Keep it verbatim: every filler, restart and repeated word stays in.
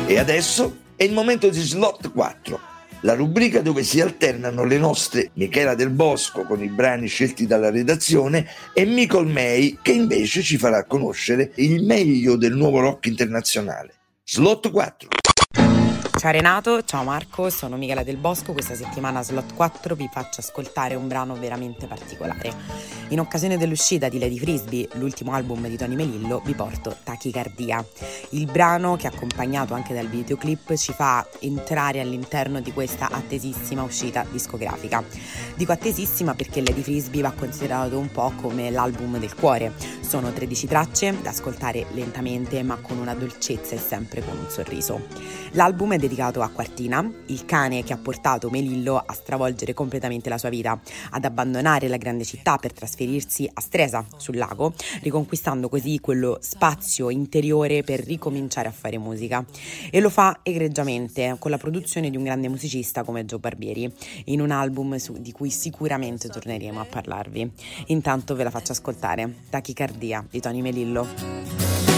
E adesso è il momento di Slot quattro, la rubrica dove si alternano le nostre Michela Del Bosco con i brani scelti dalla redazione e Micol May che invece ci farà conoscere il meglio del nuovo rock internazionale. Slot quattro. Ciao Renato, ciao Marco, sono Michela Del Bosco. Questa settimana a Slot quattro vi faccio ascoltare un brano veramente particolare. In occasione dell'uscita di Lady Frisbee, l'ultimo album di Tony Melillo, vi porto Tachicardia. Il brano, che è accompagnato anche dal videoclip, ci fa entrare all'interno di questa attesissima uscita discografica. Dico attesissima perché Lady Frisbee va considerato un po' come l'album del cuore. Sono tredici tracce da ascoltare lentamente ma con una dolcezza e sempre con un sorriso. L'album è dedicato a Quartina, il cane che ha portato Melillo a stravolgere completamente la sua vita, ad abbandonare la grande città per trasferirsi a Stresa, sul lago, riconquistando così quello spazio interiore per ricominciare a fare musica. E lo fa egregiamente, con la produzione di un grande musicista come Joe Barbieri, in un album su, di cui sicuramente torneremo a parlarvi. Intanto ve la faccio ascoltare, Tachicardia di Tony Melillo.